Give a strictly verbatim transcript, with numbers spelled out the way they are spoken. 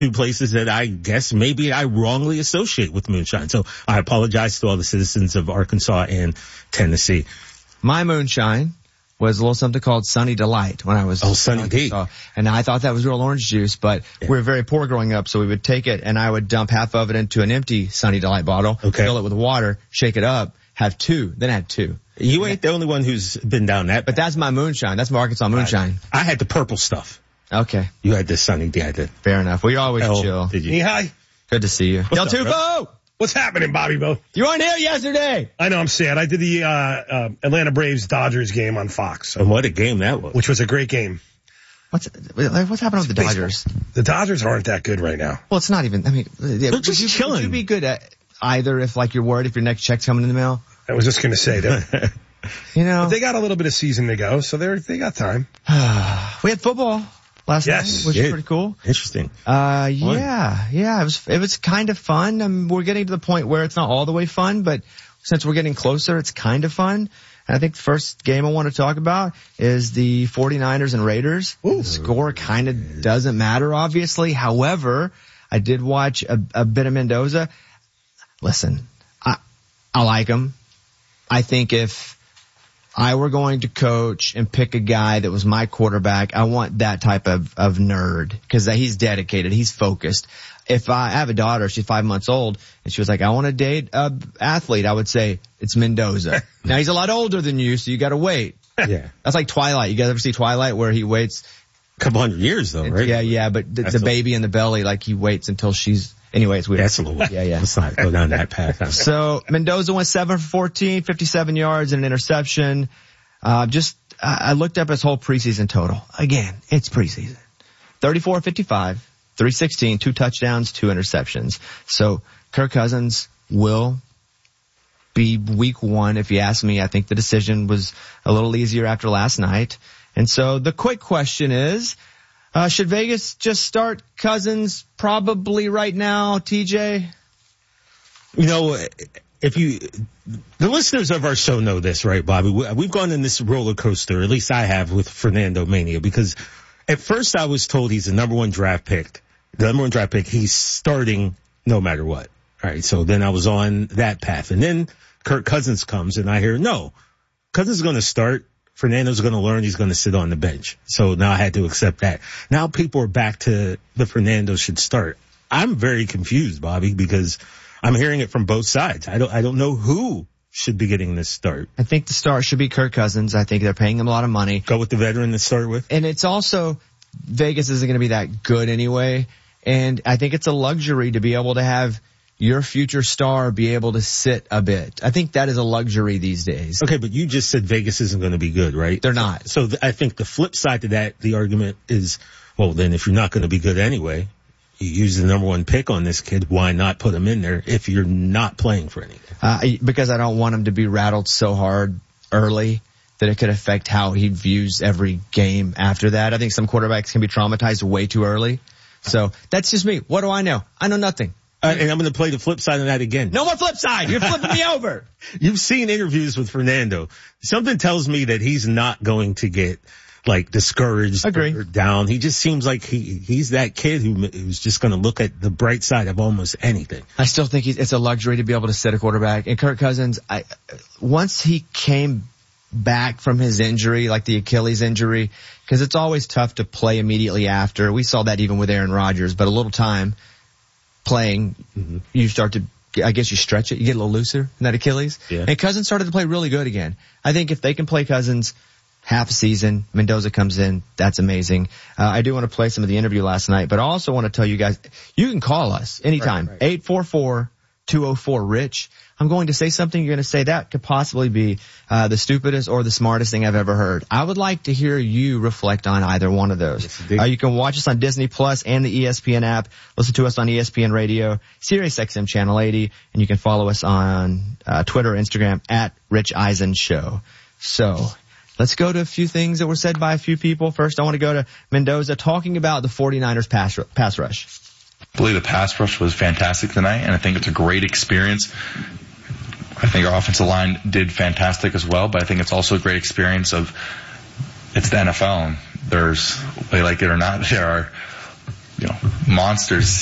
two places that I guess maybe I wrongly associate with moonshine. So I apologize to all the citizens of Arkansas and Tennessee. My moonshine was a little something called Sunny Delight when I was oh Sunny D, and I thought that was real orange juice. But yeah. we were very poor growing up, so we would take it and I would dump half of it into an empty Sunny Delight bottle, okay. fill it with water, shake it up, have two, then add two. You ain't the only one who's been down that. But that's my moonshine. That's my Arkansas moonshine. I, I had the purple stuff. Okay. You had the Sunny D. I did. Fair enough. Well, you're always Hell, chill. Did you? Hey, hi. Good to see you. Del Tufo! What's happening, Bobby Bo? You weren't here yesterday. I know, I'm sad. I did the uh, uh Atlanta Braves Dodgers game on Fox. So, and what a game that was. Which was a great game. What's what's happening with the Dodgers? Baseball. The Dodgers aren't that good right now. Well, it's not even. I mean, they're would just you, chilling. Would you be good at either if, like, you're worried if your next check's coming in the mail? I was just going to say that. You know, but they got a little bit of season to go, so they they got time. We had football last yes, night, which is pretty cool. Interesting. Uh, yeah, yeah, it was, it was kind of fun. I mean, we're getting to the point where it's not all the way fun, but since we're getting closer, it's kind of fun. And I think the first game I want to talk about is the forty-niners and Raiders. Ooh. The score kind of doesn't matter, obviously. However, I did watch a, a bit of Mendoza. Listen, I, I like him. I think if I were going to coach and pick a guy that was my quarterback, I want that type of, of nerd because he's dedicated. He's focused. If I, I have a daughter, she's five months old, and she was like, I want to date a athlete, I would say it's Mendoza. Now he's a lot older than you, so you got to wait. Yeah. That's like Twilight. You guys ever see Twilight where he waits? A couple hundred years though, right? Yeah, yeah, but the, the baby in the belly, like he waits until she's, anyway, it's weird. That's a little weird. Yeah, yeah. Let's not go down that path. So Mendoza went seven for fourteen, fifty-seven yards and an interception. Uh, just, I looked up his whole preseason total. Again, it's preseason. thirty-four fifty-five, three sixteen, two touchdowns, two interceptions. So Kirk Cousins will be week one. If you ask me, I think the decision was a little easier after last night. And so the quick question is, uh, should Vegas just start Cousins probably right now, T J? You know, if you, the listeners of our show know this, right, Bobby? We've gone in this roller coaster, at least I have, with Fernando Mania, because at first I was told he's the number one draft pick. The number one draft pick, he's starting no matter what. All right, so then I was on that path. And then Kirk Cousins comes, and I hear, no, Cousins is going to start. Fernando's going to learn. He's going to sit on the bench. So now I had to accept that. Now people are back to the Fernando should start. I'm very confused, Bobby, because I'm hearing it from both sides. I don't, I don't know who should be getting this start. I think the start should be Kirk Cousins. I think they're paying him a lot of money. Go with the veteran to start with. And it's also, Vegas isn't going to be that good anyway. And I think it's a luxury to be able to have your future star be able to sit a bit. I think that is a luxury these days. Okay, but you just said Vegas isn't going to be good, right? They're not. So th- I think the flip side to that, the argument is, well, then if you're not going to be good anyway, you use the number one pick on this kid, why not put him in there if you're not playing for anything? Uh, because I don't want him to be rattled so hard early that it could affect how he views every game after that. I think some quarterbacks can be traumatized way too early. So that's just me. What do I know? I know nothing. Uh, and I'm going to play the flip side of that again. No more flip side. You're flipping me over. You've seen interviews with Fernando. Something tells me that he's not going to get like discouraged Agree. or down. He just seems like he he's that kid who who's just going to look at the bright side of almost anything. I still think he's, it's a luxury to be able to sit a quarterback. And Kirk Cousins, I, once he came back from his injury, like the Achilles injury, because it's always tough to play immediately after. We saw that even with Aaron Rodgers, but a little time playing, mm-hmm. you start to, I guess you stretch it, you get a little looser in that Achilles. Yeah. And Cousins started to play really good again. I think if they can play Cousins half a season, Mendoza comes in, that's amazing. Uh, I do want to play some of the interview last night, but I also want to tell you guys, you can call us anytime, right, right. eight four four, two oh four, RICH. I'm going to say something, you're going to say that could possibly be uh, the stupidest or the smartest thing I've ever heard. I would like to hear you reflect on either one of those. Yes, uh, you can watch us on Disney Plus and the E S P N app. Listen to us on E S P N Radio, Sirius X M Channel eighty, and you can follow us on uh, Twitter, Instagram, at Rich Eisen Show. So let's go to a few things that were said by a few people. First, I want to go to Mendoza talking about the forty-niners pass, pass rush. I believe the pass rush was fantastic tonight, and I think it's a great experience. I think our offensive line did fantastic as well, but I think it's also a great experience of, it's the N F L, and there's, whether you like it or not, there are, you know, monsters